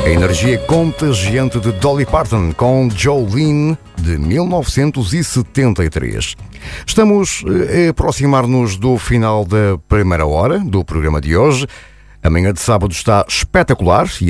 A energia contagiante de Dolly Parton com Jolene, de 1973. Estamos a aproximar-nos do final da primeira hora do programa de hoje. A manhã de sábado está espetacular e